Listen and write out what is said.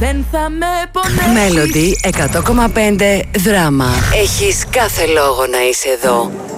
Δεν θα με πονέσεις. Melody 100,5 δράμα. Έχεις κάθε λόγο να είσαι εδώ.